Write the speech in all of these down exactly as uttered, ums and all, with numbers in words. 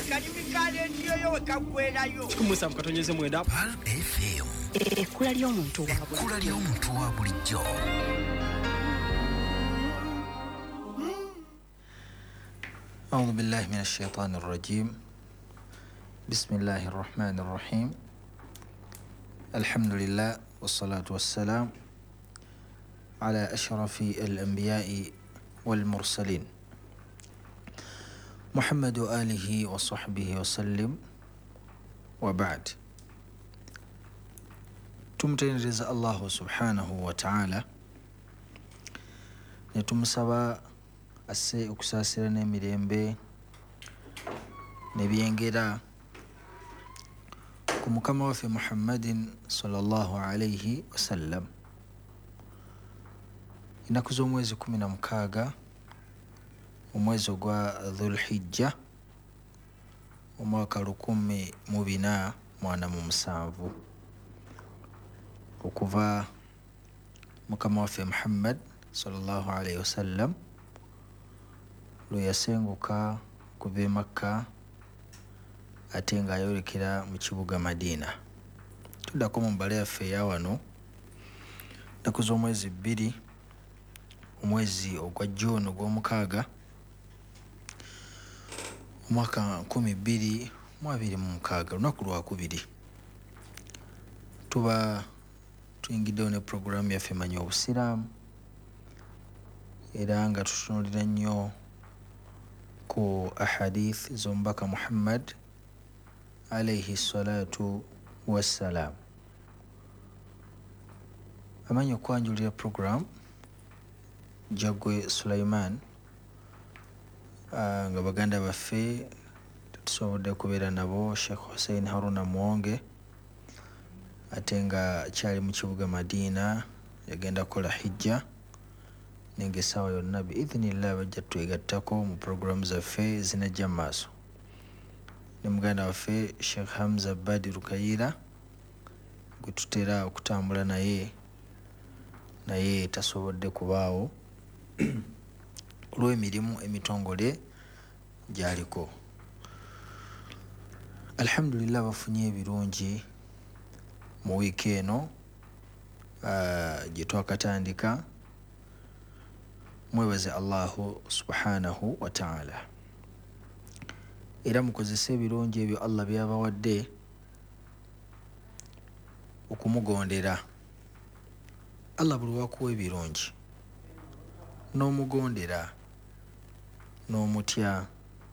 akalimikale ndiyo wekagwerayo kumusa mukatonyeze mwenda Pal F M ekkula ly'omuntu wa ekkula ly'omuntu wa bulijjo. أعوذ بالله من الشيطان الرجيم بسم الله الرحمن الرحيم الحمد لله والصلاة والسلام على أشرف الأنبياء والمرسلين محمد وآله وصحبه وسلم وبعد تمتنرز الله سبحانه وتعالى نتمسبا asse okusaasira n'emirembe ne byengera ku mukama waffe Muhammadin sallallahu alayhi wasallam. Ennaku z'omwezi kumi na mukaaga omwezi ogwa Dhulhijja omwaka lukumi mu bina mwana mu musanvu okuva mukama waffe Muhammad sallallahu alayhi wasallam lwe yasenguka kuva e Makka ate ng'ayolekera mu kibuga Madina. Tuddako mu mbala yaffe eya wano nnaku z'omwezi bbiri omwezi ogwa June ogw'omukaaga omwaka nkumi bbiri mu abiri mu mukaaga lunaku lwakubiri. Tuba tuyingiddewo ne puroguraamu yaffe Manya Obusiraamu era nga tutunuulira nnyo ku ahadith z'omubaka Muhammad alayhi salatu wassalam. Amanyi okwanjulira program Jagwe Sulaiman uh, nga baganda baffe tusobodde kubeera nabo Sheikh Hussein Haruna Mwonge ate nga kyali mu kibuga Madina yagenda kola hijja nenge sawa yonna biidhnillah bajja twegattako mu programu zaffe zinajja maaso ne muganda waffe Sheikh Hamza Badi Rukayira gwe tutera okutambula naye naye tasobodde kubaawo olw'emirimu emitongole gyaliko. Alhamdulillah bafunye ebirungi mu wiiki eno uh, gye twakatandika. Mwebaze Allahu subhanahu wa ta'ala era mukozese ebirungi ebyo Allah byabawadde okumugondera. Allah buli wakuwa ebirungi n'omugondera n'omutya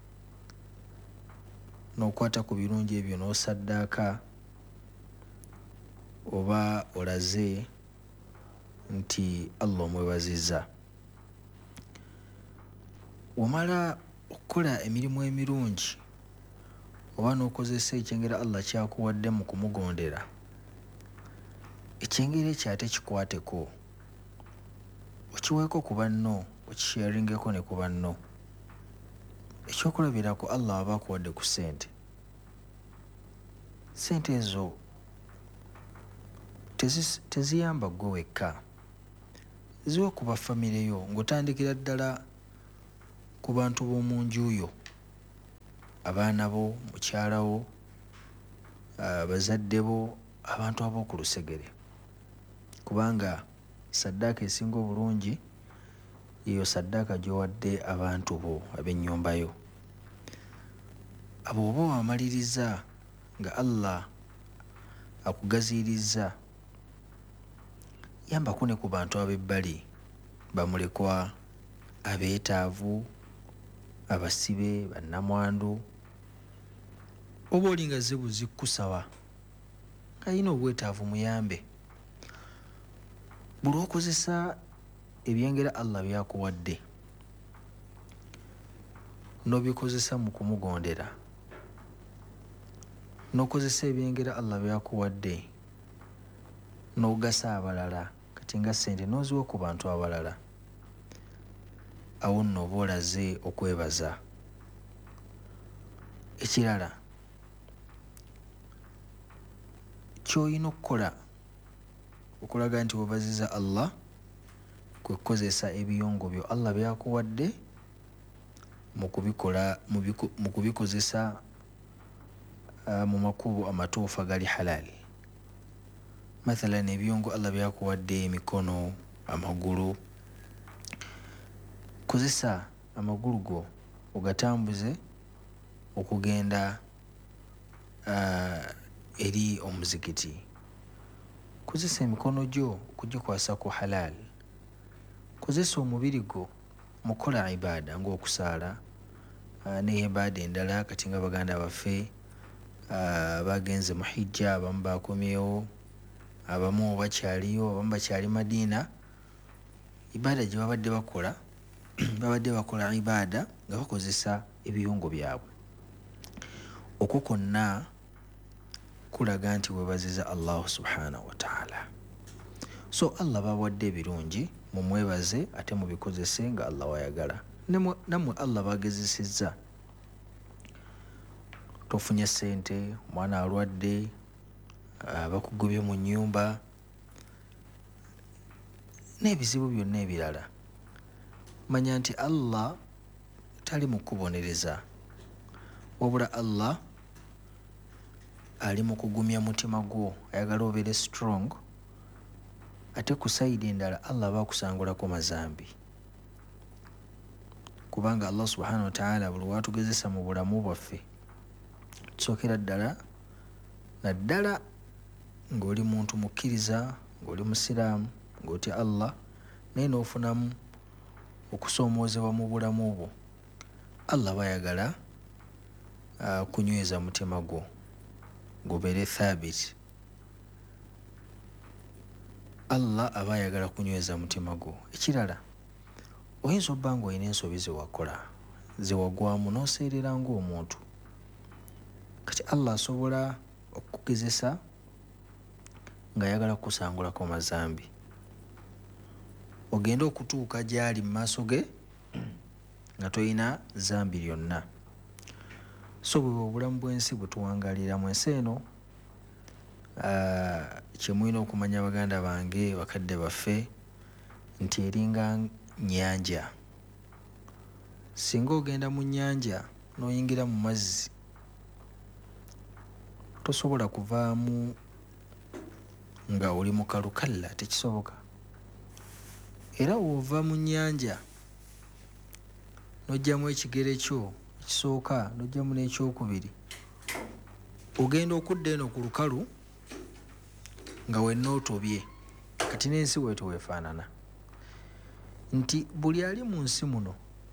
n'okwata ku birungi ebyo n'osaddaaka oba olaze nti Allah omwebazizza. Wamala okukola emirimu emirungi oba n'okozesa ekyengera Allah kyakuwadde mu kumugondera, ekyengera ekyo ate kikwateko okiweeko ku banno, okisharingeko ne ku banno. Ekyokulabirako Allah aba akuwadde ku ssente. Ssente ezo tezi, teziyamba ggwe wekka, ziwa ku bafamire yo ng'otandikira ddala ku bantu b'omu nju yo, abaana bo, mukyala wo, abazadde bo, abantu ab'oku lusegere, kubanga saddaaka esinga obulungi yeyo saddaaka gy'owadde abantu bo ab'ennyumba yo. Abo oba wamaliriza nga Allah akugaziirizza, yambako ne ku bantu ab'ebbali, bamulekwa, abeetaavu, abasibe, bannamwandu. Oba oli nga zibu zikkusaba ng'alina obwetaavu muyambe. Buli okozesa ebyengera Allah byakuwadde n'obikozesa mu kumugondera, n'okozesa ebyengera Allah byakuwadde n'ogasa abalala, kati nga ssente n'oziwa ku bantu abalala, awo nno oba olaze okwebaza. Ekirala ky'olina okukola okulaga nti webaziza Allah kwe kukozesa ebiyongo byo Allah byakuwadde mu kubikola mu kubikozesa uh, mu makubo amatuufu agali halali. Mathalan ebyongo Allah byakuwadde, emikono, amagulu, kozesa amagulu go ogatambuze okugenda uh, eri omuzikiti. Kozesa emikono gyo okugikwasa ku halal. Kozesa omubiri gwo mukola ibada ng'okusaala uh, ne ibada endala. Kati nga baganda baffe uh, bagenze mu hijja, abamu bakomyewo, abamu bakyaliyo, abamu bakyali Madina. Ibada gye babadde bakola babadde bakola ibada nga bakozesa ebiyungo byabwe. Okwo kwonna kulaga nti webaziza Allah subhanahu wa ta'ala. So Allah bawadde ebirungi, mumwebaze ate mubikozese nga Allah wayagala. Namwe Allah bagezesezza. Tofunye sente, mwana alwadde, uh, bakugobye mu nnyumba, n'ebizibu byonna ebirala. Manya nti Allah tali mu kubonereza, wabula Allah ali mu kugumya mutima gwo, ayagala obeere strong. Ate ku sayidi endala Allah bakusangulako mazambi, kubanga Allah subhanahu wa ta'ala buli watugezesa mu bulamu bwaffe, tusookera ddala naddala ng'oli muntu mukkiriza, ng'oli musiraamu, ng'otya Allah, naye n'ofunamu okusoomoozebwa mu bulamu bwo. Allah bayagala uh, kunyweza mutima gwo gubeere thabit. Allah aba ayagala kunyweza mutima gwo. Ekirala, oyinza obba nga olina ensobi zewakola zewagwamu n'oseerera ng'omuntu. Kati Allah asobola okukugezesa ng'ayagala kukusangulako mazambi, ogenda okutuuka gy'ali mu maaso ge nga tolina zambi lyonna. So bwe obulamu bw'ensi bwe tuwangalira mu ensi eno, uh, kye mulina okumanya baganda bange, bakadde baffe, nti eringa nnyanja. Singa ogenda mu nnyanja n'oyingira mu mazzi, tosobola kuvaamu nga oli mu kalukalla, tekisoboka. Era wova mu nnyanja n'ojjamu ekigere kyo ekisooka, n'ojjamu n'ekyokubiri, ogenda okudda eno ku lukalu nga wenna otobye. Kati n'ensi weetu weefaanana nti buli ali mu nsi muno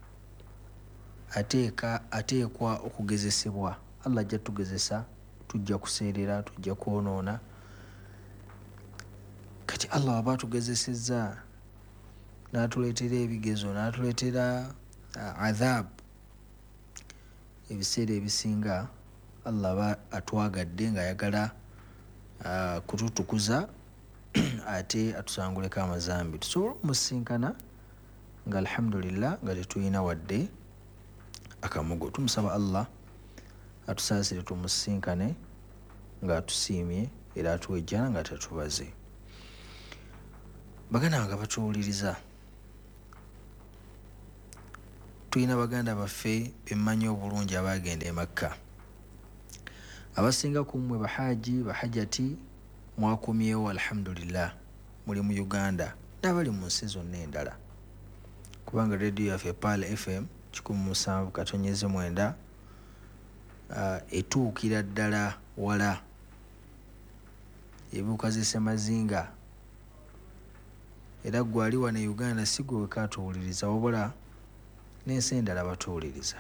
ateeka ateekwa okugezesebwa. Allah ajja tugezesa, tujja kuseerera, tujja kwonoona. Kati Allah aba atugezesezza n'atuleetera ebigezo, n'atuleetera uh, adhab, ebiseera ebisinga Allah aba atwagadde ng'ayagala uh, kututukuza ate atusanguleko amazambi, tusobole okumusinkana nga alhamdulillah nga tetulina wadde akamugo. Tumusaba Allah atusaasire tumusinkane nga atusiimye era atuwejjana nga tatubaze. Baganda nga batuwuliriza, tulina baganda baffe bemmanyi obulungi abaagenda e Makka. Abasinga ku mmwe bahaji, bahajati, mwakomyewo alhamdulillah, muli mu Uganda n'abali mu nsi zonna endala, kubanga radio yaffe Pala F M kikumi musanvu katonyeze mwenda uh, etuukira ddala wala ebuuka z'Essemazinga. Era gwe ali wano e Uganda si gwe weka atuwuliriza, wabula n'ensi endala batuwuliriza.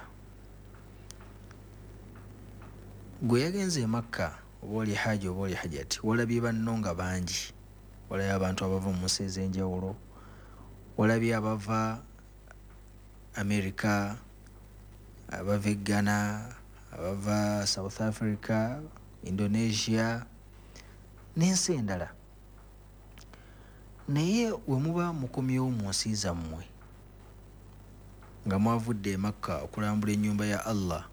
Gwe yagenze e Makka, oba oli haji oba oli hajati, walabye banno nga bangi. Walabye abantu abava mu nsi ez'enjawulo, walabye abava America, abava e Ghana, abava South Africa, Indonesia n'ensi endala. Naye we muba mukomyewo mu nsi zammwe nga mwavudde e Makka okulambula ennyumba ya Allah,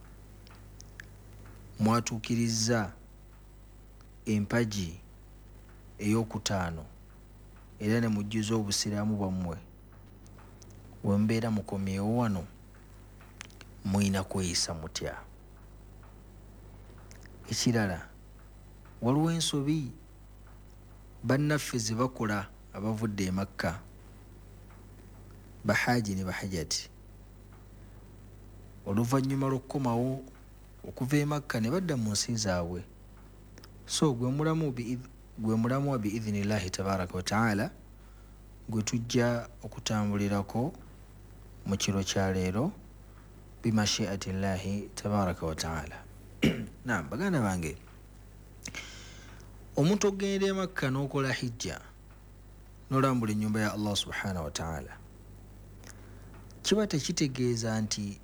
mwatuukiriza empagi ey'okutaano era ne mujjuza obusiraamu bwammwe, we mbeera mukomyewo wano, muyina kweyisa mutya. ekirala waliwo ensobi bannaffe ze bakola abavudde e Makka bahaji ne bahajati oluvannyuma lw'okukomawo okuva e Makka ne badda mu nsi zaabwe. So gwe mulamu gwe mulamu wa biidhinillahi tabaraka wa taala gwe tujja okutambulirako mu kiro kya leero bimashiatillahi tabaraka wa taala. Naam, baganda bange, omuntu okugenda e Makka n'okola hijja n'olambula ennyumba ya Allah subhanahu wa taala kiba tekitegeeza nti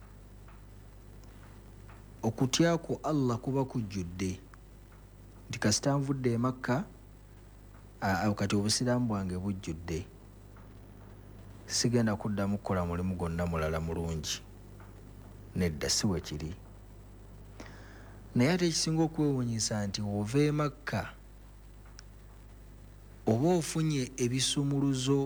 okutya ku Allah kuba kujjudde nti kasita nvudde e Makka awo kati obusiraamu bwange bujjudde, sigenda kuddamu kukola mulimu gwonna mulala mulungi. Nedda, si we kiri. Naye ate ekisinga okwewuunyisa nti wova e Makka oba ofunye ebisumuluzo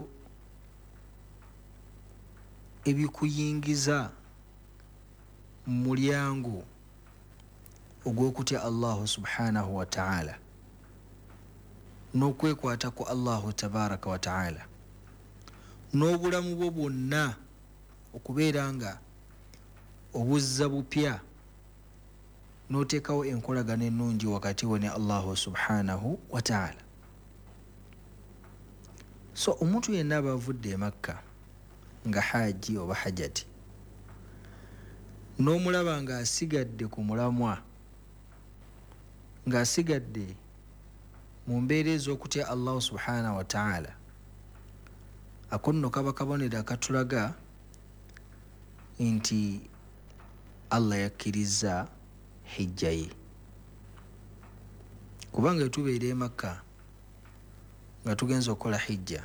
ebikuyingiza mu mulyango ogw'okutya Allahu subhanahu wa ta'ala n'okwekwata ku Allahu tabaraka wa ta'ala, n'obulamu bwo bwonna okubeera nga obuzza bupya n'oteekawo enkolagana ennungi wakati wo ne Allahu subhanahu wa ta'ala. So omuntu yenna aba avudde e Makka nga haji oba hajati n'omulaba ng'asigadde ku mulamwa, ng'asigadde mu mbeera ez'okutya Allah subhanahu wa ta'ala, ako nno kaba kabonero akatulaga nti Allah yakkiriza hijja ye. Kubanga tubeera e Makka nga tugenza okukola hijja,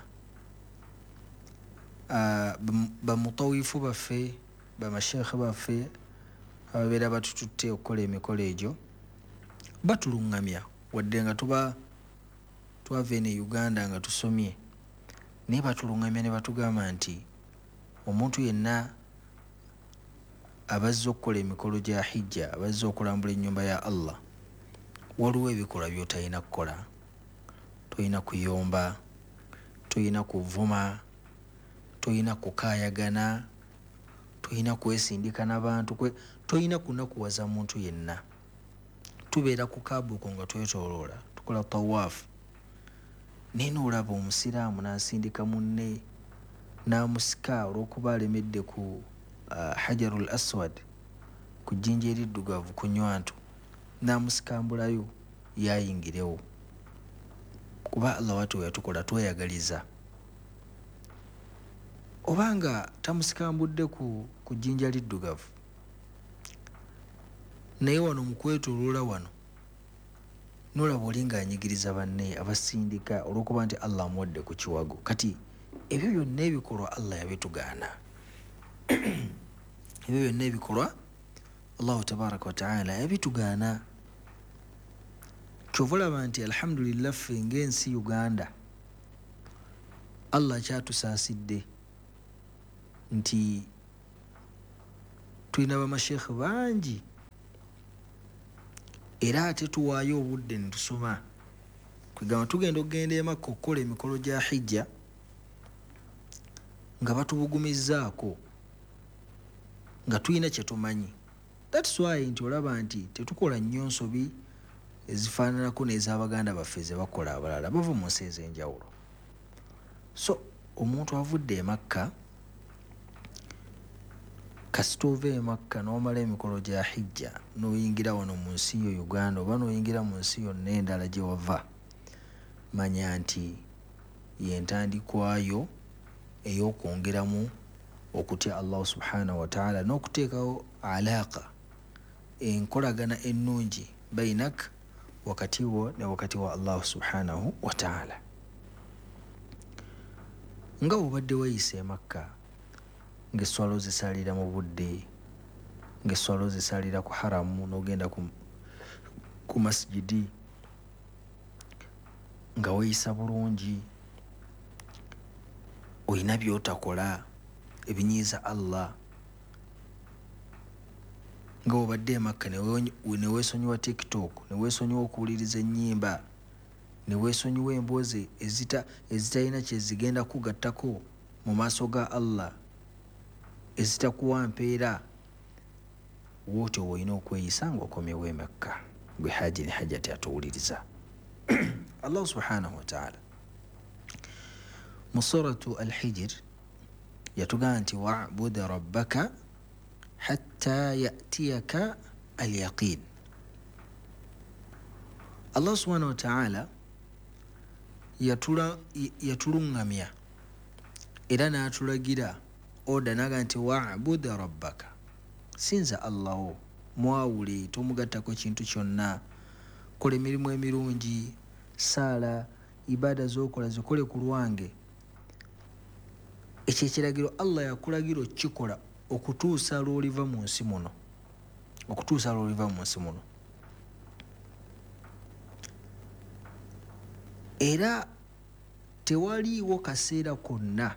uh, bamutawifu baffe bamashekhe baffe ababeera batututte okukola emikolo egyo batulungamya, wadde nga tuba twava eno e Uganda nga tusomye, naye batulungamya ne batugamba nti omuntu yenna abazze okukola emikolo gya hijja, abazze okulambula ennyumba ya Allah, waliwo ebikolwa by'otalina kukola. Toyina kuyomba, toyina kuvuma, toyina kukaayagana, toyina kwesindika n'abantu, toyina kunakuwaza muntu yenna. Tubeera ku kabuko nga twetoloola tukola tawaafu, naye n'olaba omusiraamu n'asindika munne n'amusika olw'okuba alemedde ku uh, hajarul aswad, ku jjinja eriddugavu ku nywanto, n'amusikambulayo yayingirewo. Kuba Allah watu yatukola tweyagaliza. Obanga tamusikambudde ku ku jjinja liddugavu, naye wano mu kwetoloola wano n'olaba oli ng'anyigiriza banne abasindika olw'okuba nti Allah amuwadde ku kiwago. Kati ebyo byonna ebikolwa Allah yabitugaana. Ebyo byonna ebikolwa Allahu tabaraka wa ta'ala yabitugaana. Kyova olaba nti alhamdulillah ffe ng'ensi Uganda Allah kyatusaasidde nti tulina bamashekhe bangi, era ate tuwaayo obudde ne tusoma. Kwegamba tugenda okugenda e Makka okukola emikolo gya hijja nga batubugumizzaako, nga tulina kye tumanyi. That's why nti olaba nti tetukola nnyo nsobi ezifaananako n'ez'Abaganda baffe ze bakola abalala bava mu nsi ez'enjawulo. So omuntu avudde e Makka, kasita ova e Makka n'omala emikolo gya hijja n'oyingira wano mu nsi yo Uganda oba n'oyingira mu nsi yonna endala gye wava, manya nti yentandikwayo ey'okwongeramu okutya Allah subhanahu wa ta'ala n'okuteekawo alaaka, enkolagana ennungi bainak, wakati wo ne wakati wa Allah subhanahu wa ta'ala. Nga obadde wayise e Makka ng'esswala ozisalira mu budde, ng'esswala ozisalira ku haramu n'ogenda ku, ku masjidi, nga weyisa bulungi, olina by'otakola ebinyiiza Allah, nga obadde Makka ne weesonyiwa TikTok, ne weesonyiwa okuwuliriza ennyimba, ne weesonyiwa emboozi ezita ezitalina kye zigenda kugattako mu maaso ga Allah, ezitakuwa mpeera, wootyo olina okweyisa ng'okomyewo e Makka, gwe Hajji ne Hajjati atuwuliriza. Allah subhanahu wa ta'ala mu suratu Al-Hijr yatugamba nti wa'bud rabbaka hatta ya'tiyaka al-yaqin. Allah subhanahu wa ta'ala yatula yatulungamya era n'atulagira oda naga nti wa'bud rabbaka, sinza Allahu, mwawule, tomugattako kintu kyonna, kola emirimu emirungi, saala, ibada z'okola zikole ku lwange. Ekyo ekiragiro Allah yakulagira okikola okutuusa lw'oliva mu nsi muno, okutuusa lw'oliva mu nsi muno. Era tewaliiwo kaseera konna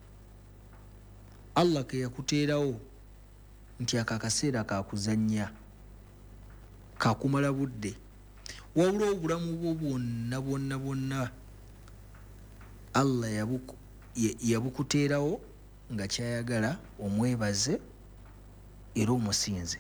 Allah ke yakuteerawo nti aka kaseera kakuzannya, kakumala budde, wabula obulamu bwo bwonna bwonna bwonna Allah yabuku yabukuteerawo nga kyayagala omwebaze era omusinze.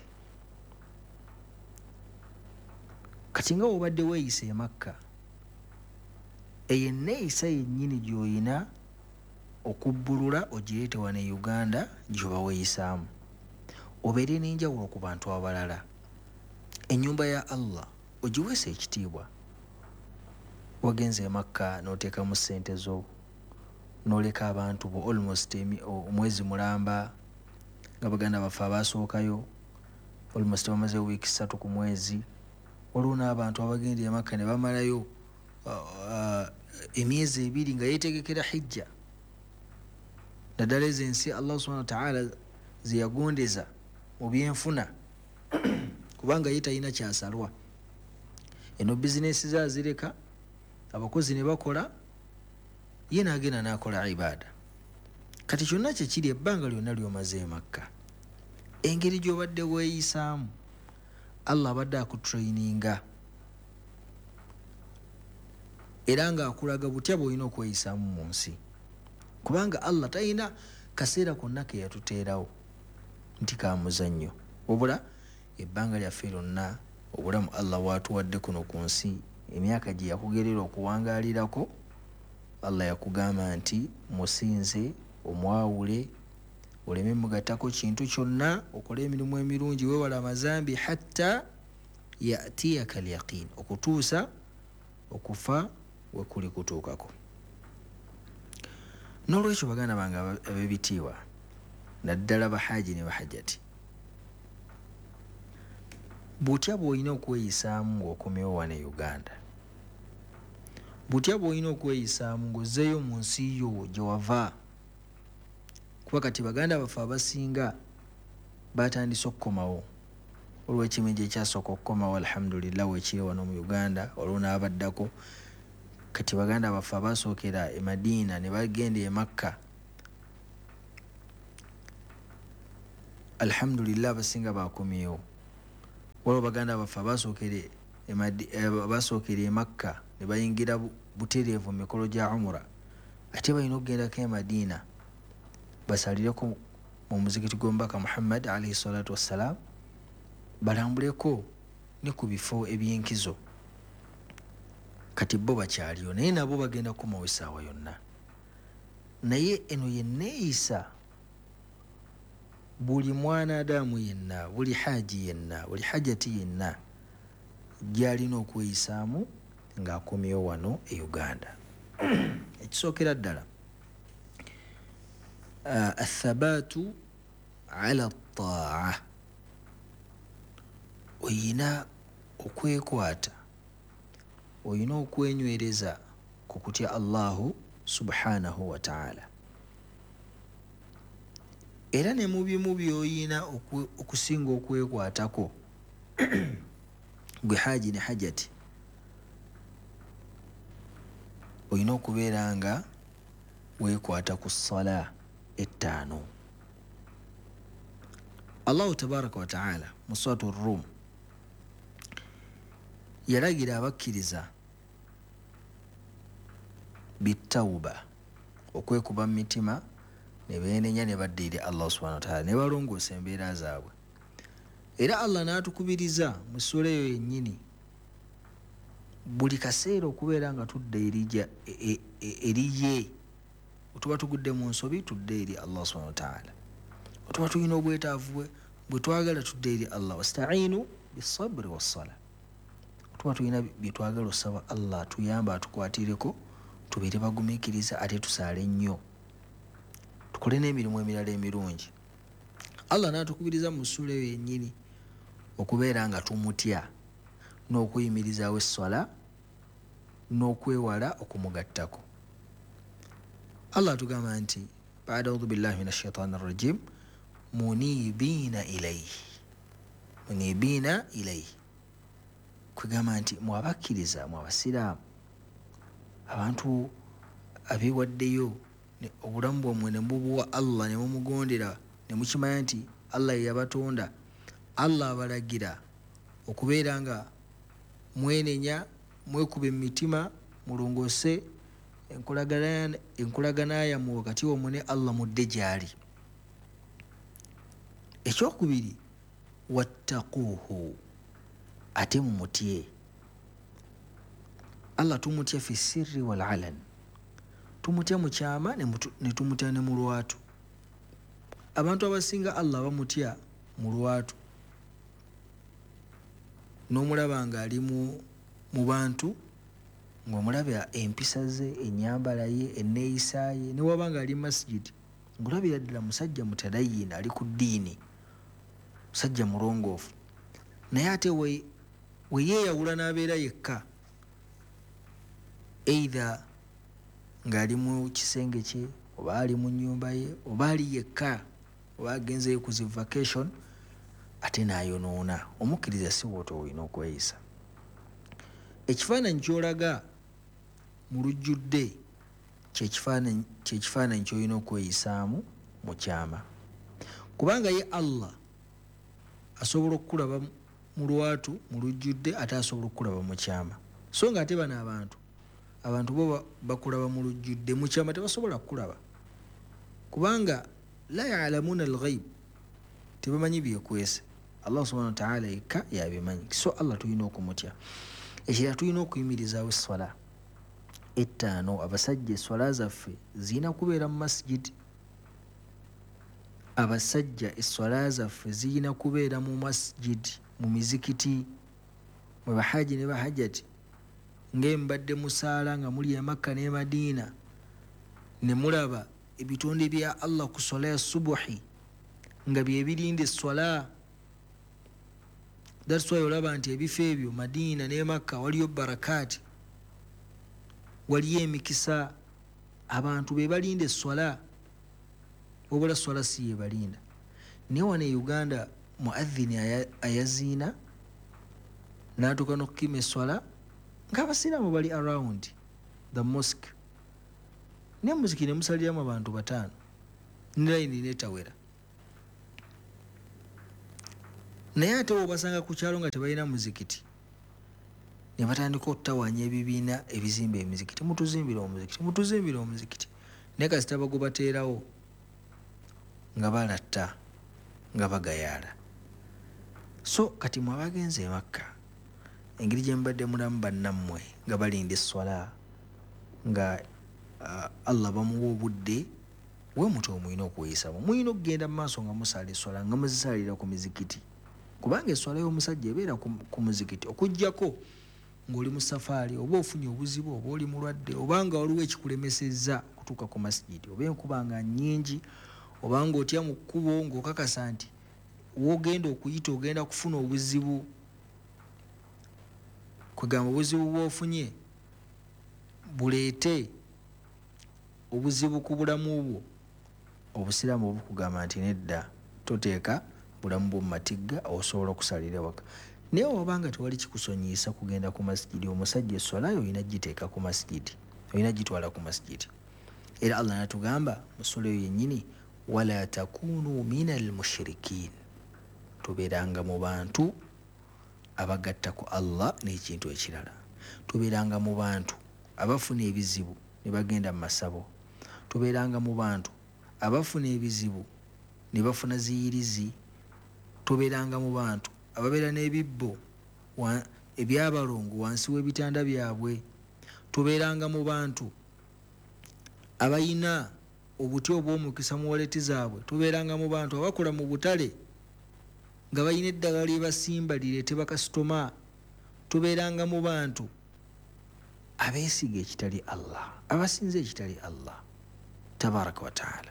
Kati nga obadde weeyisa e Makka, eyo enneeyisa yennyini gy'oyina okubbulula ogireete wano e Uganda gy'oba weeyisaamu, obeere n'enjawulo ku bantu abalala. Ennyumba ya Allah ogiweesa ekitiibwa. Wagenze e Makka n'oteekamu ssente zo, n'oleka abantu bo almost omwezi mulamba, nga baganda baffe abaasookayo almost bamaze wiiki ssatu ku mwezi. Waliwo n'abantu abagenda e Makka ne bamalayo uh, emyezi ebiri nga yeetegekera hijja. Naddala ezo ensi Allah subhanahu wa ta'ala ze yagondeza mu byenfuna kubanga ye talina kyasalwa. Eno bizinesi zaazireka, abakozi ne bakola, ye n'agenda n'akola ibaada. Kati kyonna kye kiri ebbanga lyonna ly'omaze e Makka, engeri gy'obadde weeyisaamu Allah abadde akutraininga era ng'akulaga butya bw'olina okweyisaamu mu nsi, kubanga Allah talina kaseera konna ke yatuteerawo nti ka muzannyo, wabula ebbanga lyaffe lyonna obulamu Allah bw'atuwadde kuno ku nsi, emyaka gye yakugerera okuwangaalirako, Allah yakugamba nti musinze, omwawule, oleme mugattako kintu kyonna, okole emirimu emirungi, weewala amazambi hatta ya'tiyaka al-yaqin, okutuusa okufa we kuli kutuukako. N'olwekyo baganda bange ab'ebitiibwa, naddala Bahajji ne Bahajjati, butya bw'olina okweyisaamu ng'okomyewo wano e Uganda, butya bw'olina okweyisaamu ng'ozzeeyo mu nsi yo gye wava, kuba kati baganda baffe abasinga batandise okukomawo. Waliwo ekimenyi ekyasooka okukomawo alhamdulillah wekiri wano mu Uganda, waliwo n'abaddako. Kati baganda baffe abasookera e Madiina ne bagenda e Makka, alhamdulillah abasinga bakomyewo. Waliwo baganda baffe abasookere abasookera e Makka ne bayingira butereevu mu mikolo gya umura, ate balina okugendako e Madiina basalireko mu muzikiti gw'omubaka Muhammad alayhi salatu wassalaam, balambuleko ne ku bifo eby'enkizo. Kati bo bakyaliyo naye nabo bagenda kukomawo essaawa yonna. Naye eno yenneeyisa buli mwana adamu yenna, buli haji yenna, buli hajjati yenna gy'alina okweyisaamu ng'akomyewo wano e Uganda. Ekisookera ddala athabaatu ala ttaa'a, oyina okwekwata, oyina okwenywereza ku kutya Allahu subhanahu wa ta'ala, era ne mu bimu by'oyina okusinga okwekwatako gwe Hajji ne Hajjati, oyina okubeera nga weekwata ku ssala ettaano. Allah tabaraka wa ta'ala mu suratu Rum yalagira abakkiriza bitawuba okwekuba mitima ne beenenya ne badda eri Allah subhanahu wa ta'ala ne balongoosa embeera zaabwe. Era Allah n'atukubiriza mu sura eyo yennyini buli kaseera okubeera nga tudda erija eriye otuba tugudde mu nsobi tudde eri Allah subhanahu wa ta'ala, otuba tulina obwetaavu bwe twagala tudde eri Allah. Wasta'inu bisabri wassala, otuba tulina bye twagala osaba Allah atuyamba atukwatireko tubeere bagumiikiriza ate tusaale nnyo tukole n'emirimu emirala emirungi. Allah n'atukubiriza mu sura eyo yennyini okubeera nga tumutya n'okuyimirizaawo esswala n'okwewala okumugattako. Allah atugamba nti ba'da a'udhu billahi minash shaitani rrajim munibina ilayhi, munibina ilayhi kwegamba nti mwabakkiriza mwabasiraamu abantu abeewaddeyo obulamu bwammwe ne mubuwa Allah ne mumugondera ne mukimanya nti Allah ye yabatonda. Allah abalagira okubeera nga mwenenya mwekuba emitima mulongose enkolagana enkolagana yammwe wakati wammwe ne Allah mudde gyali. Ekyokubiri wattaquuhu, ate mumutye Allah, tumutya fi sirri wal alan, tumutya mu kyama ne tumutya ne mu lwatu. Abantu abasinga Allah bamutya mu lwatu n'omulaba nga ali mu bantu ng'omulabira empisa ze, ennyambala ye, enneeyisa ye, ne waba nga ali masjidi ng'olabira ddala musajja mutadayina ali ku ddiini, musajja mulongoofu, naye ate we yeeyawula n'abeera yekka, either ng'ali mu kisenge kye oba ali mu nnyumba ye oba ali yekka oba agenzeyo ku zi vacation, ate n'ayonoona. Omukkiriza si bw'otyo olina okweyisa. Ekifaananyi ky'olaga mu lujjudde kyekifaananyi ky'olina okweyisaamu mu kyama, kubanga ye Allah asobola okukulaba mu lwatu mu lujjudde ate asobola okukulaba mu kyama. So nga ate bano abantu abantu bo bakulaba mu lujjudde, mu kyama tebasobola kukulaba kubanga la ya'lamuna al-ghaib, tebamanyi byekwese. Allah subhanahu wa ta'ala yekka yabimanyi. So Allah tulina okumutya. Ekirala tulina okuyimirizaawo esswala ettaano. Abasajja esswala zaffe zirina kubeera mu masjidi. Abasajja esswala zaffe zirina kubeera mu masjidi, mu mizikiti, mu bahaji ne bahajjati. Ng'embadde musaala nga muli e Makka ne Madiina ne mulaba ebitonde bya Allah ku swala ya subuhi nga bye birinda esswala. That's why olaba nti ebifo ebyo Madiina ne Makka waliyo barakaati, waliyo emikisa, abantu be balinda esswala, wabula swala si ye balinda. Naye wano e Uganda muadhini ayaziina n'atuuka n'okukima esswala ng'abasiraamu bali around the mosque, ne muziki ne musaliramu abantu bataano ne layini netawera. Naye ate obasanga ku kyalo nga tebalina muzikiti ne batandika okutawanya ebibiina ebizimba emizikiti, mutuzimbira omuzikiti, mutuzimbira omuzikiti, naye kasita bagubateerawo nga balatta nga bagayaala. So kati mwe abagenze e Makka, engeri gye mbadde mulamu bannammwe nga balinda esswala nga uh, Allah bamuwa obudde, we muto mulina okweyisaamu. Mulina okugenda mu maaso nga musaala esswala nga muzisaalira ku mizikiti, kubanga esswala y'omusajja ebeera ku, ku muzikiti, okuggyako ng'oli mu safaari oba ofunye obuzibu oba oli mulwadde oba nga waliwo ekikulemesezza kutuuka ku masjidi, oba enkuba nga nnyingi oba ng'otya mu kkubo ng'okakasa nti w'ogenda okuyita ogenda kufuna obuzibu, kwegamba obuzibu bw'ofunye buleete obuzibu ku bulamu bwo, obusiraamu obukugamba nti nedda, toteeka bulamu bwo mu matigga, osobola okusalira waka. Naye wabanga tewali kikusonyiisa kugenda ku masjidi, omusajja esswala yo olina giteeka ku masjidi, olina gitwala ku masjidi. Era Allah natugamba mu sura eyo yennyini, wala takunu minal mushrikin, tubeeranga mu bantu abagatta ku Allah n'ekintu ekirala. Tubeeranga mu bantu abafuna ebizibu ne bagenda mu masabo. Tubeeranga mu bantu abafuna ebizibu ne bafuna ziyirizi. Tubeeranga mu bantu ababeera n'ebibbo ebyabalongo wansi w'ebitanda byabwe. Tubeeranga mu bantu abayina obuti obw'omukisa mu waleti zaabwe. Tubeeranga mu bantu abakola mu butale nga bayina eddagala lyebasimba lireete bakasitoma. Tubeeranga mu bantu abeesiga ekitali Allah, abasinza ekitali Allah tabaraka wa taala.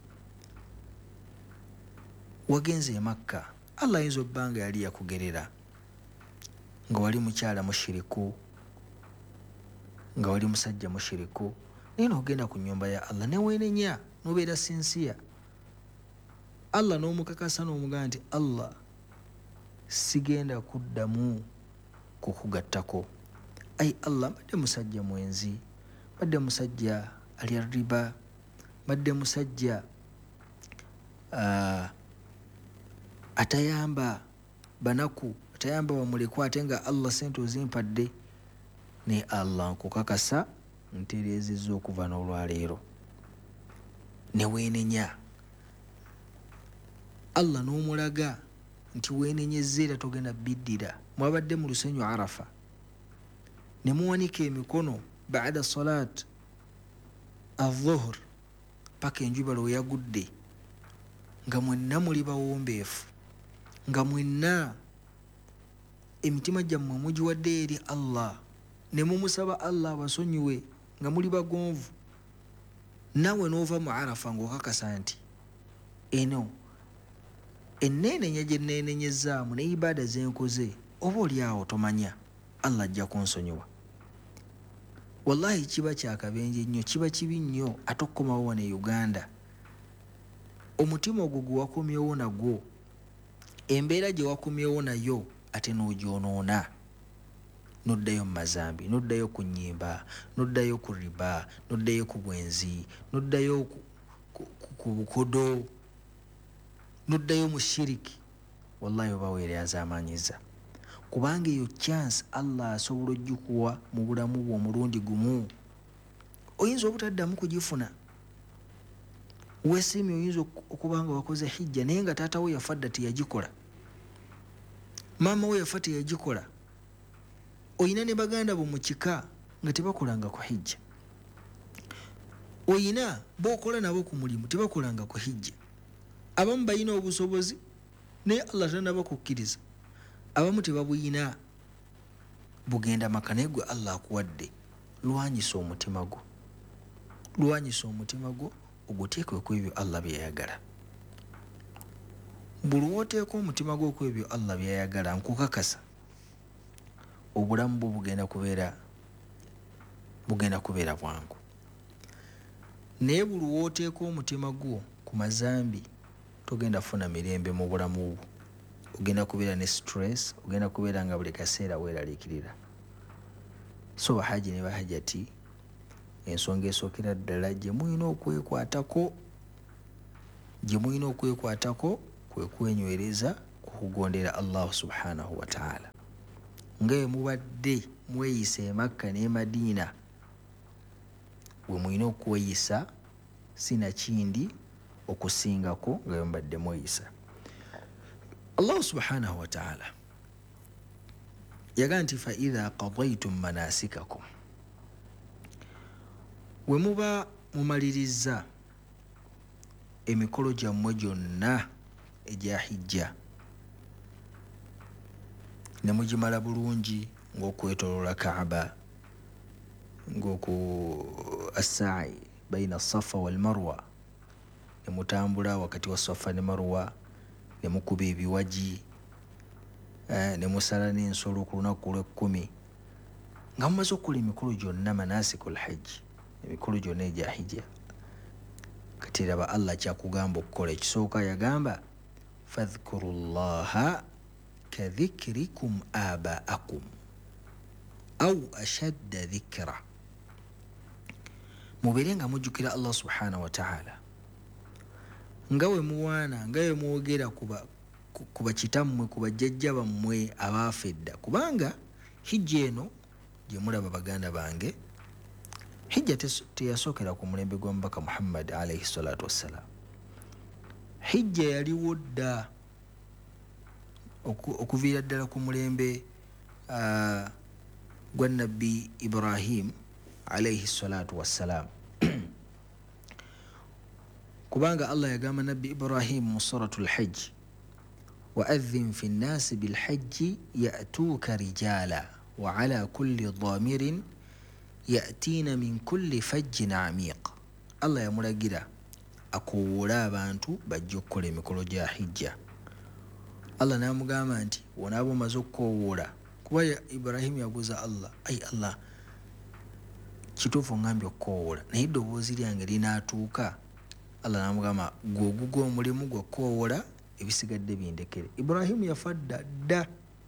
Wagenze e Makka, Allah ayinza obbanga yali yakugerera nga wali mukyala mushiriku, nga wali musajja mushiriku, naye n'ogenda ku nnyumba ya Allah ne weenenya n'obeera sinsiya. Allah n'omukakasa n'omugamba nti Allah sigenda kuddamu kukugattako. Ai Allah, mbadde musajja mwenzi, mbadde musajja alya riba, mbadde musajja uh, atayamba banaku, atayamba bamulekwa, ate nga Allah sente ozimpadde. Ne Allah nkukakasa ntereezezza okuva n'olwaleero ne weenenya. Allah n'omulaga nti weenenyezza era togenda biddira. Mwabadde mu lusenyu Arafa ne muwanika emikono baada salat adh-dhuhr paka enjuba lwe yagudde, nga mwenna muli bawombeefu, nga mwenna emitima gyammwe mugiwadde eri Allah, ne mumusaba Allah abasonyiwe nga muli bagonvu. Nawe n'ova mu Arafa ng'okakasa nti eno enneenenya gye nneenenyezaamu ne ibaada zenkoze oba oli awo tomanya Allah ajja kunsonyiwa. Wallahi kiba kyakabenje nnyo, kiba kibi nnyo ate okukomawo wano e Uganda. Omutima ogwo gwe wakomyewo nagwo, embeera gye wakomyewo nayo ate n'ogyonoona. Noddayo mu mazambi, noddayo ku nnyimba, noddayo ku riba, noddayo ku bwenzi, noddayo ku bukodo, noddayo mu shiriki. Wallahi oba weeryaza amanyiza, kubanga eyo chance Allah asobola ogikuwa mu bulamu bwo omulundi gumu. Oyinza obutaddamu kugifuna. Weesiimye oyinza okubanga wakoze hijja naye nga taata we yafa dda teyagikola, maama we yafa teyagikola, oyina ne baganda bo mu kika nga tebakolanga ku hijja, oyina bookola nabo ku mulimu tebakolanga ku hijja. Abamu bayina obusobozi naye Allah tannabakukkiriza, abamu tebabuyina. Bugenda maka naye gwe Allah akuwadde, lwanyisa omutima gwo, lwanyisa omutima gwo oguteekwe ku ebyo Allah byayagala. Buli lw'oteeka omutima gwo ku ebyo Allah byayagala, nkukakasa obulamu bwo bugenda kubeera bugenda kubeera bwangu. Naye buli lw'oteeka omutima gwo ku mazambi togenda funa mirembe mu bulamu bwo, ogenda kubeera ne stress, ogenda kubeera nga buli kaseera weeraliikirira. So bahaji ne bahajati, ensonga esookera ddala gye mulina okwekwatako, gye mulina okwekwatako kwe kwenywereza ku kugondera Allah subhanahu wa ta'ala. Ngaye mubadde mweyisa e Makka ne Madiina, bwe mulina okweyisa sina kindi okusingako nga mbadde mweyisa. Allah subhanahu wa ta'ala yagamba nti fa idha qadaytum manasikakum, we muba mumaliriza emikolo gyammwe gyonna egya hijja ne mugimala bulungi ng'okwetoloola Kaaba, ng'oku as-sa'i baina as-safa wal marwa, ne mutambula wakati wa safa ne marwa, ne mukuba ebiwaji, eh, ne musala n'ensolo ku lunaku lw'ekkumi, nga mumaze okukola emikolo gyonna manasikul hajji, emikolo gyonna egya hijja. Kati raba Allah kyakugamba okukola. Ekisooka yagamba fadhkuru llaha kadhikrikum abaakum au ashadda dhikra, mubeere nga mujjukira Allah subhanahu wa ta'ala nga we muwaana, nga we mwogera ku kuba kitammwe kuba jjajja bammwe abaafedda kubanga hijja eno gye mulaba baganda bange hijja teyasookera ku mulembe gwa mubaka Muhammad alayhi salatu wassalam. Hijja yaliwo dda okuviira ddala ku mulembe uh, gwa nabbi Ibrahim alayhi salatu wassalam. kubanga Allah yagamba nabbi Ibrahim mu suratul hajj وأذن في الناس بالحج يأتوك رجالا وعلى كل ضامر يأتين من كل فج عميق. الله يمرقلا أقولا بانتو بجوكو لمكولو جا حجة. الله نامو قامانتي ونابو مزوكو وولا كوبايا إبراهيم يقوز الله أي الله kituufu ngambye okukoowola naye eddoboozi lyange linaatuuka. Allah namugamba gwogugo omulimu gwokukoowola ebisigadde bindekere. Ibrahimu yafa dda dda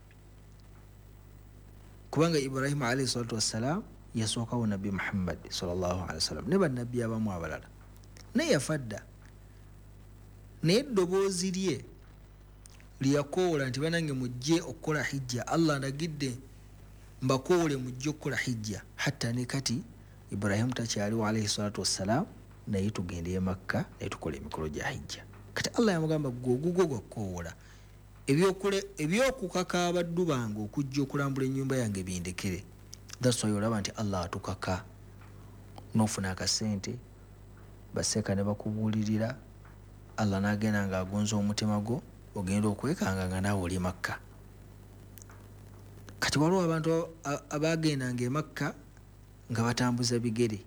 kubanga Ibrahimu alayhi salatu wassalam yasookawo nabbi Muhammad sallallahu alaihi wasallam ne bannabbi abamu abalala naye yafa dda. naye eddoboozi lye liyakoowola nti banange mujje okukola hijja. Allah ndagidde mbakoowole mujje okukola hijja. Hatta ne kati Ibrahimu takyaliwo alayhi salatu wassalam naye tugende e Makka naye tukola emikolo gya hijja. Kati Allah yamugamba gwogugo gwakoowola ebyokukaka abaddu bange okujja okulambula ennyumba yange bindekere. That's why olaba nti Allah atukaka n'ofuna akasente baseeka ne bakubuulirira Allah n'agenda ng'agonza omutima gwo ogenda okwekanga nga naawe oli Makka. Kati waliwo abantu abagendanga e Makka nga batambuza bigere,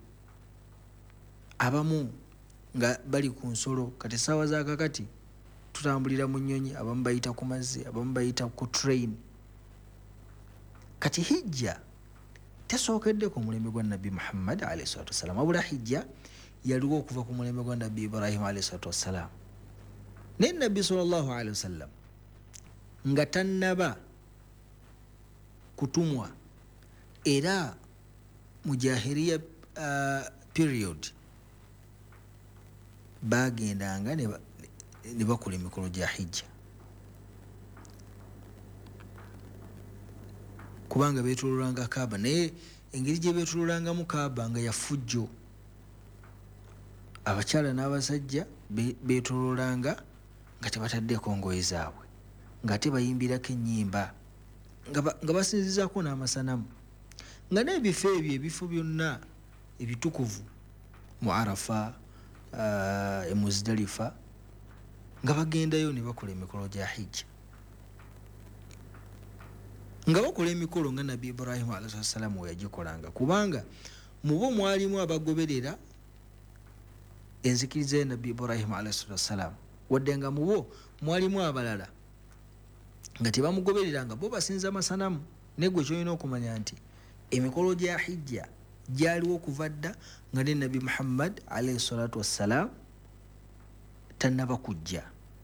abamu nga bali ku nsolo. Kati saawa za kakati tutambulira mu nnyonyi, abamu bayita ku mazzi, abamu bayita ku train. Kati hijja tesookedde ku mulembe gwa nabbi Muhammad alayhi salatu wassalam, wabula hijja yaliwo okuva ku mulembe gwa nabbi Ibrahim alayhi salatu wassalam. Naye nabbi sallallahu alayhi wasallam nga tannaba kutumwa era mu jahiliya uh, period bagendanga ne bakola emikolo gya hijja kubanga beetololanga Kaaba. Naye engeri gye beetololangamu Kaaba nga yafujjo. Abakyala n'abasajja beetololanga nga tebataddeeko ngoye zaabwe, nga tebayimbirako ennyimba, nga basinzizaako n'amasanamu, nga n'ebifo ebyo ebifo byonna ebitukuvu mu Arafa, uh, e Muzdalifa, nga bagendayo ne bakola emikolo gya hijja. Nga bakola emikolo nga nabbi Ibrahim alayhi wasallam we yagikolanga, kubanga mu bo mwalimu abagoberera enzikiriza ya nabbi Ibrahim alayhi wasallam, wadde nga mu bo mwalimu abalala nga tebamugobereranga, bo basinza masanamu. Ne gwe kyolina okumanya nti emikolo gya hijja gyaliwo okuva dda nga ne nabbi Muhammad alayhi salatu wassalam tannaba kujja.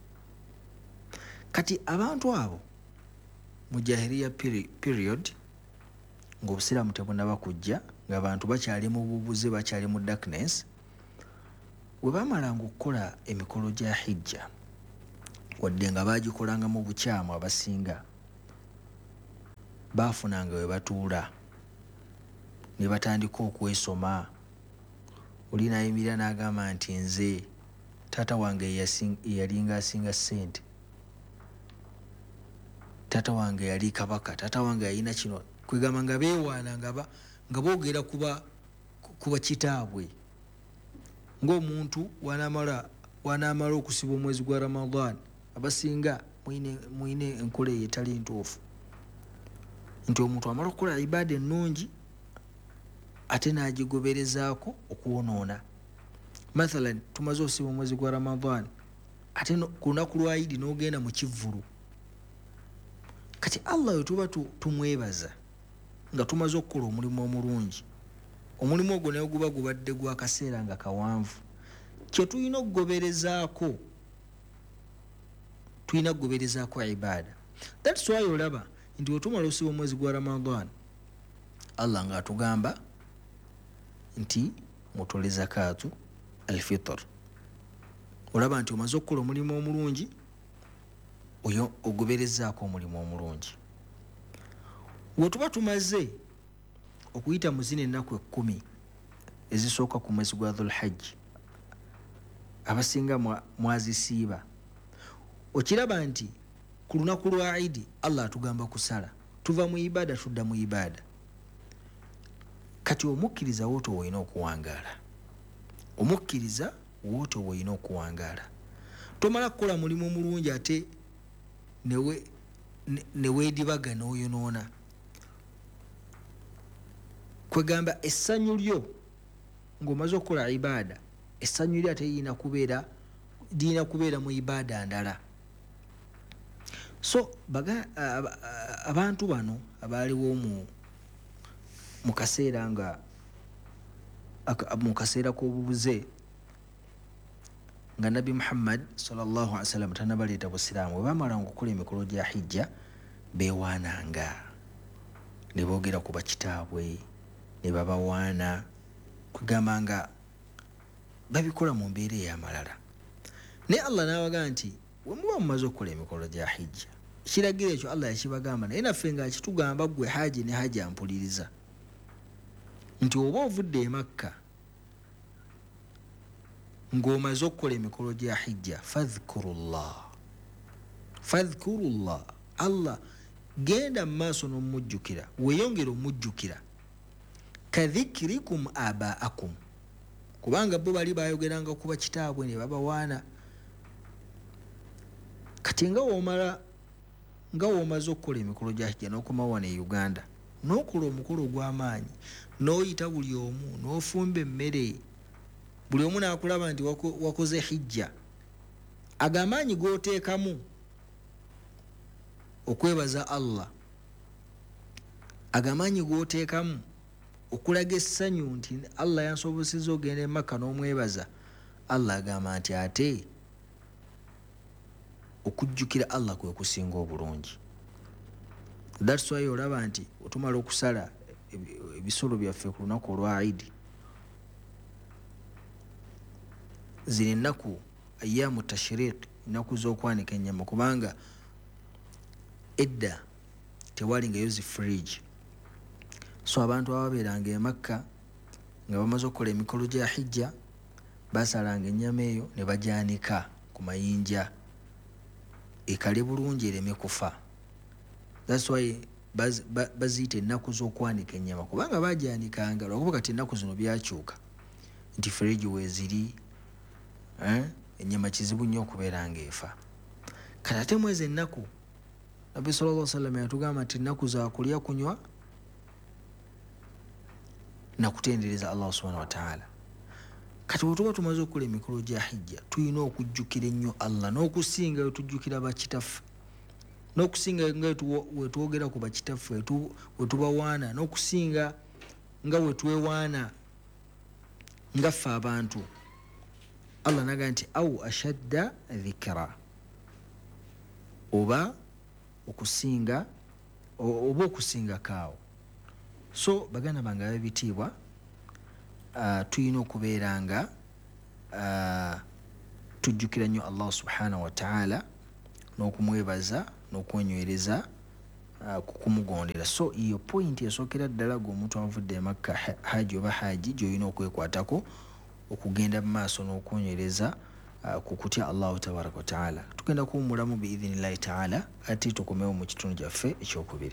Kati abantu abo mu jahiliya period ng'obusiraamu tebunaba kujja, ng'abantu bakyali mu bubuze, bakyali mu darkness, bwe bamalanga okukola emikolo gya hijja, wadde nga baagikolanga mu bukyamu, abasinga baafunanga we batuula ne batandika okwesoma. Oli n'ayimirira n'agamba nti nze taata wange yalinga asinga ssente, taata wange yali kabaka, taata wange yalina kino, kwegamba nga beewaana nga boogera kuba kuba kitaabwe. Ng'omuntu wanaamala wanaamala okusiba omwezi gwa Ramadan, abasinga mwine enkola eyo etali ntuufu, nti omuntu amala okukola ibaada ennungi ate n'agigoberezaako okwonoona. Mathalan, tumaze osiba omwezi gwa Ramadan ate ku lunaku lwa Idi n'ogenda mu kivvulu. Kati Allah we tuba tumwebaza nga tumaze okukola omulimu omulungi, omulimu ogwo naye guba gubadde gwa kaseera nga kawanvu, kye tulina okugoberezaako, tulina kugoberezaako ibaada. That's why olaba nti wetumala osiba omwezi gwa Ramadan, Allah nga atugamba nti mutole zakatu alfitr. Olaba nti omaze okukola omulimu omulungi oyo ogoberezaako omulimu omulungi. Wetuba tumaze okuyita mu zino ennaku ekkumi ezisooka ku mwezi gwa Dhulhajji, abasinga mwazisiiba, okiraba nti ku lunaku lwa Eid Allah atugamba kusala, tuva mu ibada tudda mu ibada. Kati omukkiriza woto woyina okuwangaala, omukkiriza woto woyina okuwangaala. Tomala kukola mulimu omulungi ate newe neweedibaga n'oyonoona. Kwegamba essanyu lyo ng'omaze okukola ibada, essanyu lyo ate lirina kubeera lirina kubeera mu ibada ndala. So baga abantu bano abaaliwo mu mu kaseera nga mu kaseera k'obubuze nga Nabi Muhammad sallallahu alaihi wasallam tanabaleeta busiraamu, bwe bamalanga okukola emikolo gya hijja beewaananga ne boogera ku bakitaabwe ne babawaana, kugamba nga babikola mu mbeera ey'amalala. Naye Allah n'abaga nti bwe muba mumaze okukola emikolo gya hijja, ekiragiro ekyo Allah yakibagamba, naye naffe nga kitugamba ggwe haji ne haji ampuliriza nti oba ovudde e Makka ng'omaze okukola emikolo gya hijja, fadhkurullah fadhkurullah, Allah genda mu maaso n'omujjukira, weeyongera omujjukira, kadhikirikum abaakum, kubanga bo bali bayogeranga kuba kitaabwe ne babawaana. Kati nga woomala nga woomaze okukola emikolo gya hijja n'okomawo wano e Uganda n'okola omukolo ogw'amaanyi, n'oyita buli omu, n'ofumba emmere, buli omu n'akulaba nti wako, wakoze hijja, agamaanyi g'oteekamu okwebaza Allah, agamaanyi g'oteekamu okulaga essanyu nti Allah yansobozesezza ogenda e Makka n'omwebaza, Allah agamba nti ate okujjukira Allah kwe kusinga obulungi. That's why olaba nti otumala okusala ebisolo byaffe ku lunaku olwa Eid, ziri ennaku ayyamu tashriq, ennaku z'okwanika ennyama, kubanga edda tewalingayo zi fridge. So abantu ababeeranga e Makka nga bamaze okukola emikolo gya hijja basalanga ennyama eyo ne bajaanika ku mayinja ekale bulungi ereme kufa. That's why baz, baz, baziyita ennaku z'okwanika ennyama, kubanga bajaanikanga lwakuba kati ennaku zino byakyuka nti fridge weeziri, eh? ennyama kizibu nnyo okubeera ng'efa. Kati ate mwezi ennaku Nabbi sallallahu alaihi wasallam yatugamba nti ennaku za kulya kunywa na kutendereza Allah subhanahu wa ta'ala. Kati bwetuba tumaze okukola emikolo gya hijja tulina okujjukira ennyo Allah n'okusinga wetujjukira bakitaffe, n'okusinga nga wetwogera ku bakitaffe wetubawaana, n'okusinga nga wetwewaana nga ffe abantu. Allah naga nti au ashadda dhikra, oba okusinga oba okusinga kaawo. So baganda bange ab'ebitiibwa, uh, tulina okubeera nga uh, tujjukira nnyo Allah subhanahu wa ta'ala n'okumwebaza n'okwenywereza uh, kukumugondera. So iyo point esookera ddala gwe omuntu avudde e Makka haji oba haji gy'olina okwekwatako okugenda mu maaso n'okwenywereza uh, ku kutya Allahu tabaraka wa ta'ala. Tugenda kuwummulamu biidhinillahi ta'ala ate tukomewo mu kitundu gyaffe ekyokubiri.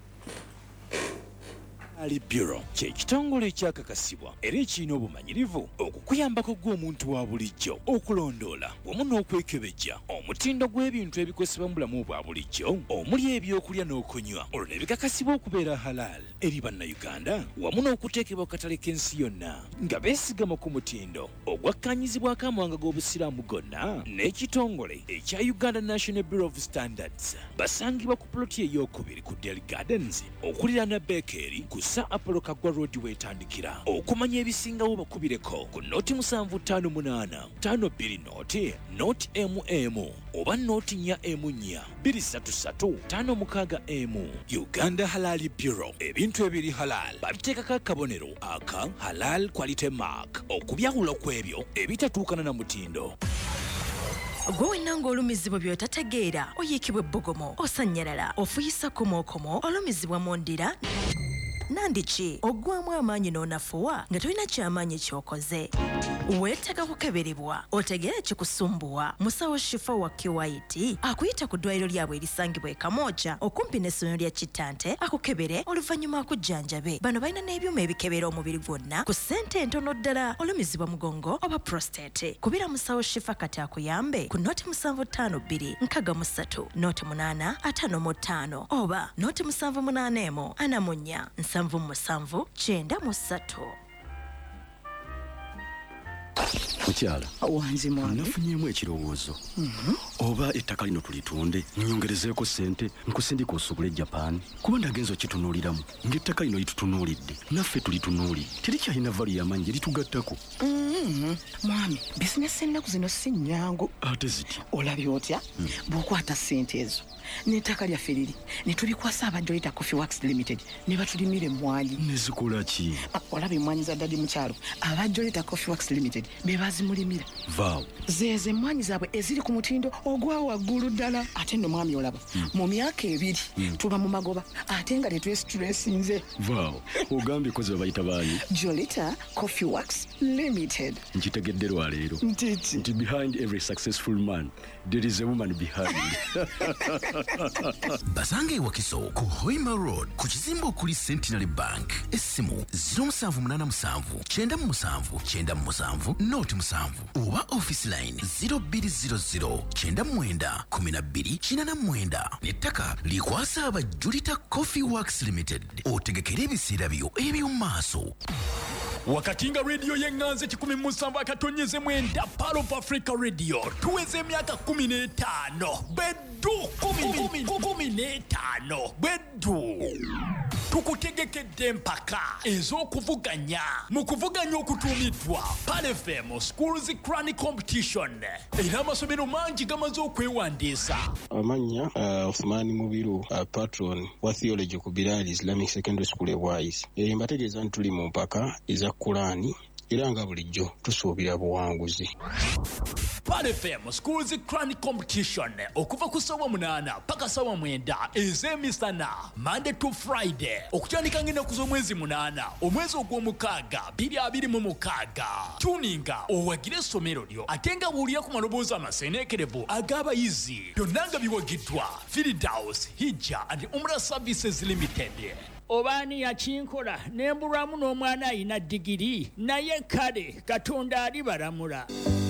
Ali Bureau kye kitongole ekyakakasibwa era ekirina obumanyirivu okukuyambako gw'omuntu wa bulijjo okulondoola wamu n'okwekebejja omutindo gw'ebintu ebikozesebwa mu bulamu bwa bulijjo omuli ebyokulya n'okunywa, olwo ne bikakasibwa okubeera halal eri bannayuganda wamu n'okuteekebwa ku katale k'ensi yonna nga beesigama ku mutindo ogwakkaanyizibwako amawanga g'obusiraamu gonna. N'ekitongole ekya Uganda National Bureau of Standards basangibwa ku ploti ey'okubiri ku Dairy Gardens okuliraana Bakery ku Sa Apollo Kagwa Road wetandikira. Okumanya ebisingawo bakubireko ku noti musanvu ttaano munaana ttaano bbiri noti noti M M oba noti nnya M nnya bbiri ssatu ssatu ttaano mukaaga M. Uganda Halal Bureau, ebintu ebiri halal babiteekako akabonero aka Halal Quality Mark okubyawula ku ebyo ebitatuukana na mutindo. gwe wenna ng'olumizibwa by'otategeera oyiikibwa ebbugumu osanyalala ofuyisa komokomo olumizibwa mu ndira nandiki oggwamu amaanyi n'onafuwa nga tolina kyamaanyi ky'okoze weetaaga kukeberebwa otegeera kikusumbuwa musawo shifa wa kiwaiti akuyita ku ddwaliro lyabwe erisangibwa e Kamooja okumpi n'essomero lya Kittante akukebere oluvannyuma akujjanjabe. Bano balina n'ebyuma ebikebera omubiri gwonna ku ssente entono ddala olumizibwa mugongo oba prostate. Kubira musawo shifa kati akuyambe ku nooti musanvu ttaano bbiri nkaaga mu ssatu nooti munaana ataano mu ttaano oba nooti musanvu munaana emu ana mu nnya nsanvu mu musanvu kyenda mu ssatu. Mukyala wanzi mwami nafunyemu ekirowoozo oba ettaka lino tulitunde nyongerezeeko ssente nkusindika osobole Japan kuba ndagenza okitunuuliramu ng'ettaka lino litutunuulidde naffe tulitunuulire terikyalina vali y'amaanyi eritugattako. mwami bizinesi ennaku zino si nnyangu ate ziti olabye otya bw'okwata ssente ezo n'ettaka lyaffe liri ne tulikwasa abajolita Coffee Works Limited ne batulimira emmwanyi. nezikola ki? olabye emmwanyi za ddadi mukyalo abajolita Coffee Works Limited be bazimulimira vaawo zeeze emmwanyi zaabwe eziri ku mutindo ogwa waggulu ddala. ate nno mwami olaba mu myaka ebiri tuba mu magoba ate nga tetwesitulesinze. vaawo ogambye kozi babayita baani? Jolita Coffee Works Limited. nkitegedde lwaleero ntiki nti behind every successful man there is a woman behind. basanga ewakiso ku Hoima Road ku kizimbe okuli Centenary Bank. essimu ziro musanvu munaana musanvu kyenda mu musanvu kyenda mu musanvu nooti musanvu oba office line ziro bbiri ziro ziro kyenda mwenda kumi na bbiri kinaana mwenda. n'ettaka likwasa aba Julita Coffee Works Limited. otegekera ebiseera byo eby'omu maaso. wakati nga rediyo y'enganze kikumi mu musanvu akatonyeze mwenda Pearl of Africa Radio tuweze emyaka kumi n'etaano beddu kumi n'etaano beddu tukutegekedde empaka ez'okuvuganya mu kuvuganya okutuumiddwa Pearl F M Schools Crown Competition era amasomero mangi gamaze okwewandiisa. amanya uh, Othman Mubiru uh, patron wa theology ku Bilal Islamic Secondary School e Wise. e mbategeeza nti tuli mu mpaka eza Kurani era nga bulijjo tusuubira buwanguzi. Pearl F M Schools Crown Competition okuva ku ssaawa munaana paka ssaawa mwenda ez'emisana Monday to Friday okutandika ng'ennaku z'omwezi munaana omwezi ogw'omukaaga bbiri abiri mu mukaaga. tuninga owagire essomero lyo ate nga buulira ku maloboozi amaseeneekerevu ag'abayizi byonna nga biwagiddwa Firdaus Hijja and Umrah Services Limited. obaani yakinkola nembulwamu n'omwana ayina digiri naye kale Katonda alibalamula.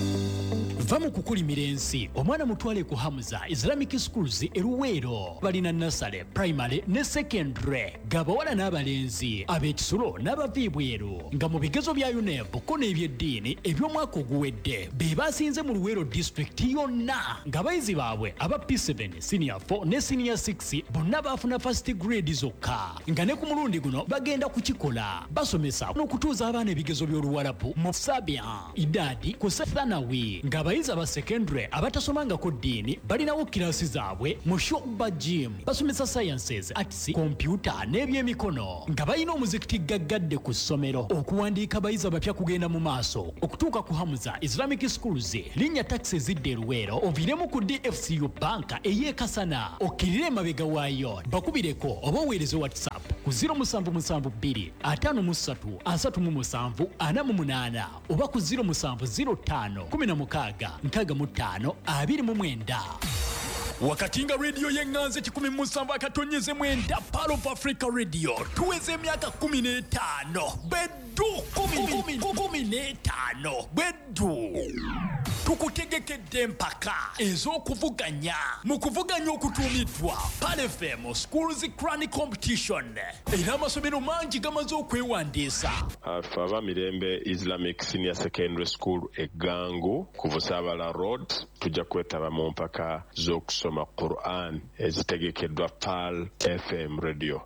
va mu kukulimira ensi omwana mutwale ku Hamza Islamic Schools e Luweero balina nasale primary ne secondary gabawala n'abalenzi ab'ekisulo n'abaviibweru nga mu bigezo bya U N E B ko n'ebyeddiini eby'omwaka oguwedde be basinze mu Luweero district yonna ng'abayizi baabwe aba P seven senior four ne senior six bonna baafuna first grade zokka nga ne ku mulundi guno bagenda kukikola basomesa n'okutuuza abaana ebigezo by'Oluwarabu mu Sabian Idadi ku Thanawi nga abayizi aba secondary abatasomangako ddiini balinawo kirasi zaabwe mu Shoba Gym basomesa sciences arts computer n'ebyemikono nga balina omuzikiti gaggadde ku ssomero okuwandiika abayizi abapya kugenda mu maaso okutuuka ku Hamza Islamic Schools linnya taxi zidde e Luweero oviiremu ku D F C U banka ey'e Kasana okkirire emabega waayo bakubireko oba oweereze WhatsApp ku ziro musanvu musanvu bbiri ataano mu ssatu asatu mu musanvu ana mu munaana oba ku ziro musanvu ziro ttaano kumi na mukaaga nkaaga mu ttaano abiri mu mwenda. wakati nga rediyo y'enganze kikumi mu musanvu akatonyeze mwenda Pearl of Africa Radio tuweze emyaka kumi n'etaano beddu kumi n'etaano beddu tukutegekedde empaka ez'okuvuganya mu kuvuganya okutuumiddwa Pearl F M Schools Crown Competition era amasomero mangi gamaze okwewandiisa. Ffe Abamirembe Islamic Senior Secondary School e Gangu ku Busaabala Road tujja kwetaba mu mpaka z'okusoma Quran ezitegekeddwa Pearl F M Radio.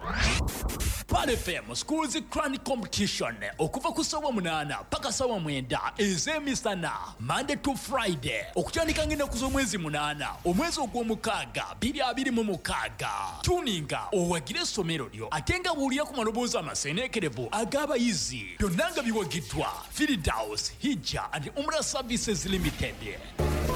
Pearl F M Schools Crown Competition okuva ku ssaawa munaana paka ssaawa mwenda ez'emisana Monday to Friday okutandika ng'ennaku z'omwezi munaana omwezi ogw'omukaaga bbiri abiri mu mukaaga. tuninga owagire essomero lyo ate nga buulira ku maloboozi amaseeneekerevu ag'abayizi byonna nga biwagiddwa Firdaus Hijja and Umrah Services Limited.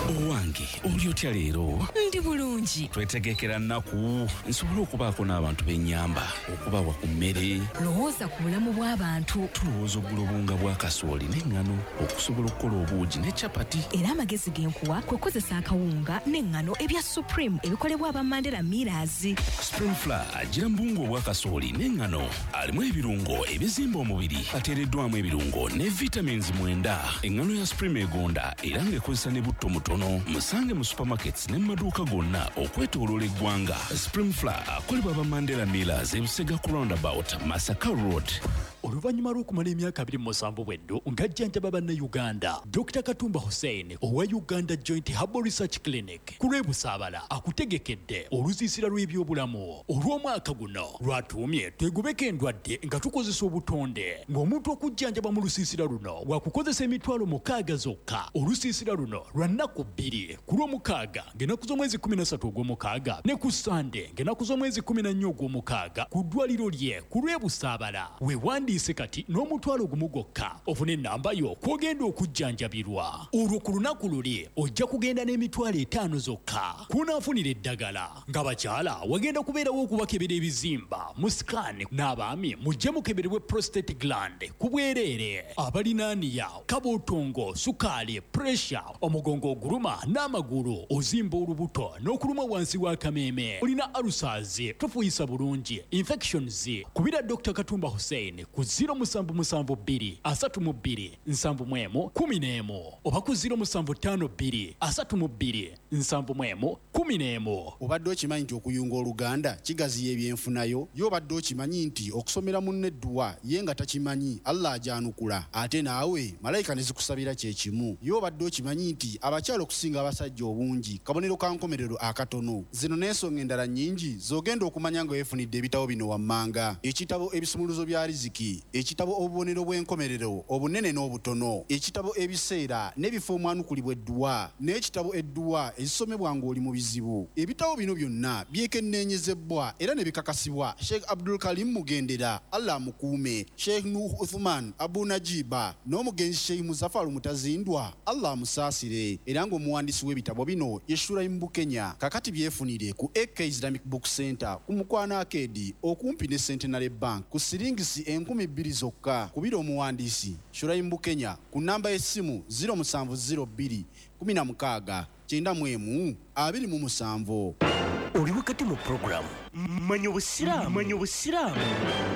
Owange oli otya leero? Ndi bulungi. Twetegekera nnaku nsobola okubaako n'abantu b'ennyamba okubawa ku mmere. Lowooza ku bulamu bw'abantu. Tulowooza oggula obunga bwa kasooli n'eŋŋano okusobola okukola obuugi ne capati. Era amagezi g'enkuwa kwe kukozesa akawunga n'eŋŋano ebya Supreme ebikolebwa aba Mandela Millers. Supreme Flour agira mu buwunga obwa kasooli n'eŋŋano alimu ebirungo ebizimba omubiri ateereddwamu ebirungo ne vitamins mwenda. Eŋŋano ya Supreme egonda era ng'ekozesa ne butto mutono. Musange mu supermarkets ne mu maduuka gonna okwetooloola eggwanga. Supreme Flour akolebwa aba Mandela Millers e Busega ku roundabout Masaka Road. Oluvannyuma lw'okumala emyaka abiri mu musanvu bweddo ng'ajjanjaba bannayuganda, Dokita Katumba Hussein owa Uganda Joint Herbal Research Clinic ku lw'ebusaabala akutegekedde olusiisira lw'ebyobulamu olw'omwaka guno lwatuumye twegobeko endwadde nga tukozesa obutonde ng'omuntu okujjanjaba mu lusiisira luno wakukozesa emitwalo mukaaga zokka. Olusiisira luno lwa nnaku bbiri ku lw'omukaaga ng'ennaku z'omwezi kumi na ssatu ogw'omukaaga ne ku Sande ng'ennaku z'omwezi kumi na nnya ogw'omukaaga ku ddwaliro lye ku lw'ebusaabala. Weewandi kati n'omutwalo gumu gwokka ofune ennamba yo kw'ogenda okujjanjabirwa. Olwo ku lunaku luli ojja kugenda n'emitwalo etaano zokka kunaafunira eddagala. Ng'abakyala wagenda kubeerawo okubakebera ebizimba mu scan, n'abaami mujje mukeberebwe prostate gland ku bwereere. Abalinaaniya, kabootongo, sukaali, pressure, omugongo oguluma n'amagulu, ozimba olubuto n'okuluma wansi w'akameeme, olina ulcers, tofuuyisa bulungi, infections, kubira Dokita Katumba Hussein ku ziro musanvu musanvu bbiri asatu mu bbiri nsanvu mu emu kumi n'emu oba ku ziro musanvu ttaano bbiri asatu mu bbiri nsanvu mu emu kumi n'emu. Obadde okimanyi nti okuyunga Oluganda kigaziya ebyenfunayo? Yo obadde okimanyi nti okusomera munne edduwa ye nga takimanyi Allah ajanukula ate naawe malayika ne zikusabira kye kimu? Yo obadde okimanyi nti abakyala okusinga abasajja obungi kabonero ka nkomerero akatono? Zino n'ensonga endala nnyingi z'ogenda okumanya nga weefunidde ebitabo bino wammanga: ekitabo ebisumuluzo bya riziki, ekitabo obubonero bw'enkomerero obunene n'obutono, ekitabo ebiseera n'ebifo omwanukulibwa edduwa, n'ekitabo edduwa ezisomebwa ng'oli mu bizibu. Ebitabo bino byonna byekenneenyezebwa era ne bikakasibwa Sheikh Abdul Karim Mugendera, Allah mukuume, Sheikh Nuh Uthman Abu Najiba n'omugenzi Sheikh Muzaffar Mutazindwa, Allah musaasire. Era ng'omuwandiisi w'ebitabo bino ye Shuraim Bukenya. Kakati byefunire ku A K Islamic Book Center ku Mukwano Arcade okumpi ne Centenary Bank ku siringisi enkumi bbiri zokka. Kubira omuwandiisi Shuraim Bukenya ku namba y'essimu ziro musanvu ziro bbiri kumi na mukaaga kyenda mu emu abiri mu musanvu. Oli wakati mu program Manyo Busiramu. Manyo Busiramu.